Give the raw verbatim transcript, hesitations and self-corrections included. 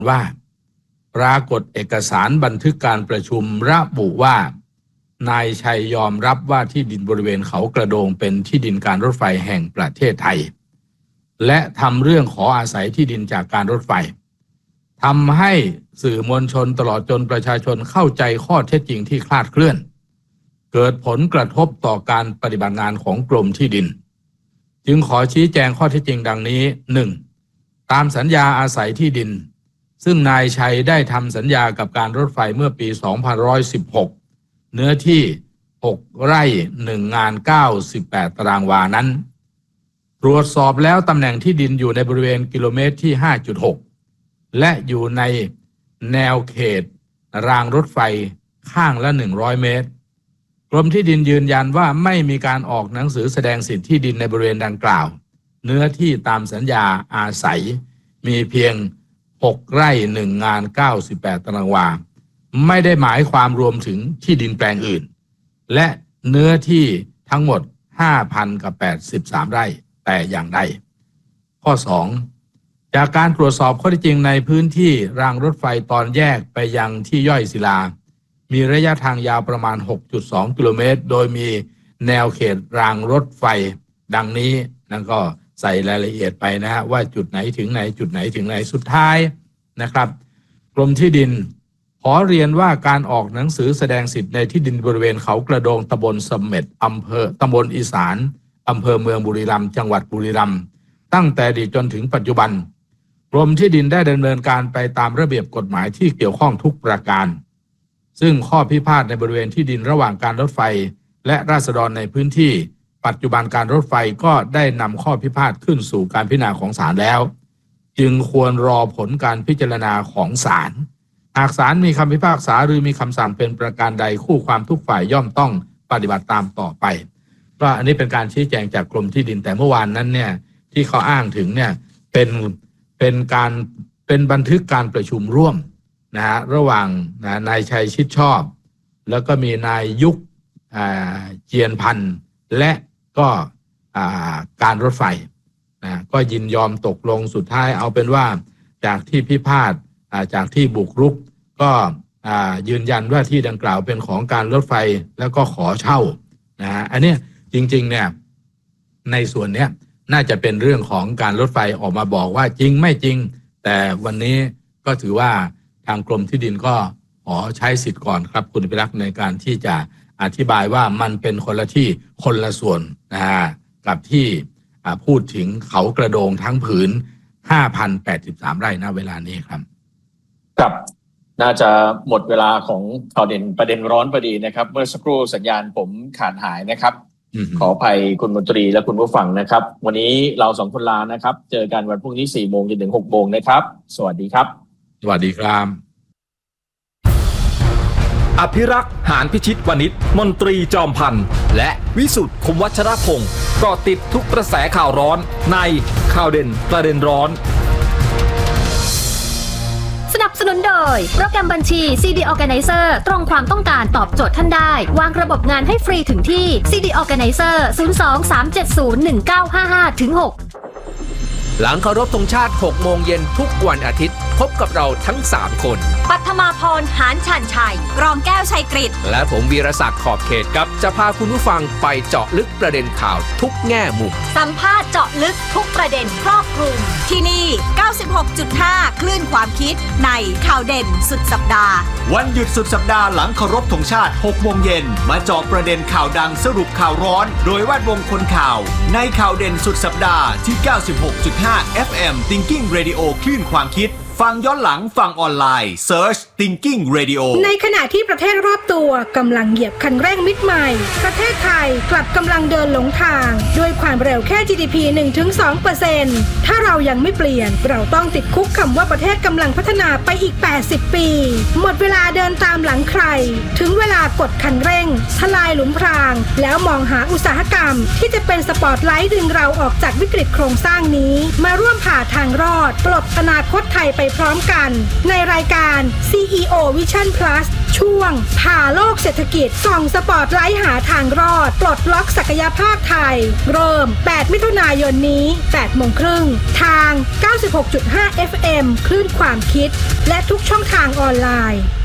ว่าปรากฏเอกสารบันทึกการประชุมระบุว่านายชัยยอมรับว่าที่ดินบริเวณเขากระโดงเป็นที่ดินการรถไฟแห่งประเทศไทยและทำเรื่องขออาศัยที่ดินจากการรถไฟทำให้สื่อมวลชนตลอดจนประชาชนเข้าใจข้อเท็จจริงที่คลาดเคลื่อนเกิดผลกระทบต่อการปฏิบัติงานของกรมที่ดินจึงขอชี้แจงข้อเท็จจริงดังนี้ หนึ่ง. ตามสัญญาอาศัยที่ดินซึ่งนายชัยได้ทำสัญญากับการรถไฟเมื่อปี สองพันหนึ่งร้อยสิบหก เนื้อที่หกไร่หนึ่งงานเก้าสิบแปดตารางวานั้นตรวจสอบแล้วตำแหน่งที่ดินอยู่ในบริเวณกิโลเมตรที่ ห้าจุดหก และอยู่ในแนวเขตรางรถไฟข้างละหนึ่งร้อยเมตรกรมที่ดินยืนยันว่าไม่มีการออกหนังสือแสดงสิทธิที่ดินในบริเวณดังกล่าวเนื้อที่ตามสัญญาอาศัยมีเพียงหกไร่หนึ่งงานเก้าสิบแปดตารางวาไม่ได้หมายความรวมถึงที่ดินแปลงอื่นและเนื้อที่ทั้งหมด ห้าพันแปดสิบสาม ไร่แต่อย่างใดข้อ สอง. จากการตรวจสอบข้อเท็จจริงในพื้นที่รางรถไฟตอนแยกไปยังที่ย่อยศิลามีระยะทางยาวประมาณ หกจุดสอง กิโลเมตรโดยมีแนวเขตรางรถไฟดังนี้นั่นก็ใส่รายละเอียดไปนะฮะว่าจุดไหนถึงไหนจุดไหนถึงไหนสุดท้ายนะครับกรมที่ดินขอเรียนว่าการออกหนังสือแสดงสิทธิ์ในที่ดินบริเวณเขากระโดงตำบลเสม็ดอำเภอตำบลอีสานอำเภอเมืองบุรีรัมย์จังหวัดบุรีรัมย์ตั้งแต่อดีตจนถึงปัจจุบันกรมที่ดินได้ดำเนินการไปตามระเบียบกฎหมายที่เกี่ยวข้องทุกประการซึ่งข้อพิพาทในบริเวณที่ดินระหว่างการรถไฟและราษฎรในพื้นที่ปัจจุบันการรถไฟก็ได้นำข้อพิพาทขึ้นสู่การพิจารณาของศาลแล้วจึงควรรอผลการพิจารณาของศาลหากศาลมีคำพิพากษาหรือมีคำสั่งเป็นประการใดคู่ความทุกฝ่ายย่อมต้องปฏิบัติตามต่อไปก็อันนี้เป็นการชี้แจงจากกรมที่ดินแต่เมื่อวานนั้นเนี่ยที่เขาอ้างถึงเนี่ยเป็นเป็นการเป็นบันทึกการประชุมร่วมนะฮะระหว่างนะนายชัยชิดชอบแล้วก็มีนายยุคเจียนพันธ์และก็การรถไฟนะก็ยินยอมตกลงสุดท้ายเอาเป็นว่าจากที่พิพาทจากที่บุกรุกก็ยืนยันว่าที่ดังกล่าวเป็นของการรถไฟแล้วก็ขอเช่านะฮะอันนี้จริงๆเนี่ยในส่วนเนี้ยน่าจะเป็นเรื่องของการรถไฟออกมาบอกว่าจริงไม่จริงแต่วันนี้ก็ถือว่าทางกรมที่ดินก็ขอใช้สิทธิ์ก่อนครับคุณพิรักษ์ในการที่จะอธิบายว่ามันเป็นคนละที่คนละส่วนนะฮะกับที่พูดถึงเขากระโดงทั้งผืน ห้าพันแปดสิบสาม ไร่ณเวลานี้ครับครับน่าจะหมดเวลาของข่าวเด่นประเด็นร้อนพอดีนะครับเมื่อสักครู่สัญญาณผมขาดหายนะครับขออภัยคุณมนตรีและคุณผู้ฟังนะครับวันนี้เราสองคนลานะครับเจอกันวันพรุ่งนี้ สี่โมงจนถึง หกโมงนะครับสวัสดีครับสวัสดีครับอภิรักษ์หานพิชิตวณิชมนตรีจอมพันธ์และวิสุทธิ์คมวัชรพงศ์เกาะติดทุกกระแสข่าวร้อนในข่าวเด่นประเด็นร้อนสนับสนุนโดยโปรแกรมบัญชี ซี ดี Organizer ตรงความต้องการตอบโจทย์ท่านได้วางระบบงานให้ฟรีถึงที่ ซี ดี Organizer ศูนย์ สอง สาม เจ็ด ศูนย์ หนึ่ง เก้า ห้า ห้า ถึง หกหลังเคารพธงชาติ หกโมงเย็นทุกวันอาทิตย์พบกับเราทั้งสามคนปัทมาพรหานฉันชัยกรองแก้วชัยกฤษและผมวีรศักดิ์ขอบเขตครับจะพาคุณผู้ฟังไปเจาะลึกประเด็นข่าวทุกแง่มุมสัมภาษณ์เจาะลึกทุกประเด็นครอบคลุมที่นี่ เก้าสิบหกจุดห้า คลื่นความคิดในข่าวเด่นสุดสัปดาห์วันหยุดสุดสัปดาห์หลังเคารพธงชาติ หกโมงเย็นมาเจาะประเด็นข่าวดังสรุปข่าวร้อนโดยแวดวงคนข่าวในข่าวเด่นสุดสัปดาห์ที่ เก้าสิบหกจุดห้า เอฟ เอ็ม Thinking Radio คลื่นความคิดฟังย้อนหลังฟังออนไลน์ Search Thinking Radio ในขณะที่ประเทศรอบตัวกำลังเหยียบคันเร่งมิดใหม่ประเทศไทยกลับกำลังเดินหลงทางด้วยความเร็วแค่ จี ดี พี หนึ่งถึงสองเปอร์เซ็นต์ ถ้าเรายังไม่เปลี่ยนเราต้องติดคุกคำว่าประเทศกำลังพัฒนาไปอีกแปดสิบปีหมดเวลาเดินตามหลังใครถึงเวลากดคันเร่งทลายหลุมพรางแล้วมองหาอุตสาหกรรมที่จะเป็นสปอตไลท์ดึงเราออกจากวิกฤตโครงสร้างนี้มาร่วมผ่าทางรอดปลดอนาคตไทยไปพร้อมกันในรายการ ซี อี โอ Vision Plus ช่วงผ่าโลกเศรษฐกิจส่องสปอตไลท์หาทางรอดปลดล็อกศักยภาพไทยเริ่มแปดมิถุนายนนี้ แปดโมงครึ่งทาง เก้าสิบหกจุดห้า เอฟ เอ็ม คลื่นความคิดและทุกช่องทางออนไลน์